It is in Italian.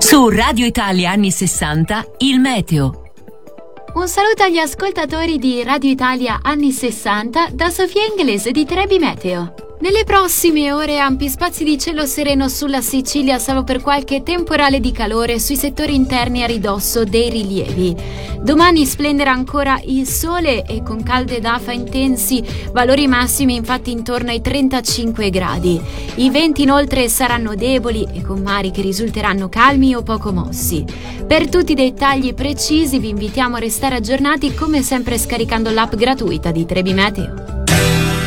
Su Radio Italia anni 60, il meteo. Un saluto agli ascoltatori di Radio Italia anni 60 da Sofia Inglese di Trebi Meteo. Nelle prossime ore ampi spazi di cielo sereno sulla Sicilia, salvo per qualche temporale di calore sui settori interni a ridosso dei rilievi. Domani splenderà ancora il sole e con calde d'afa intensi, valori massimi infatti intorno ai 35 gradi. I venti inoltre saranno deboli e con mari che risulteranno calmi o poco mossi. Per tutti i dettagli precisi vi invitiamo a restare aggiornati come sempre scaricando l'app gratuita di Trebi Meteo.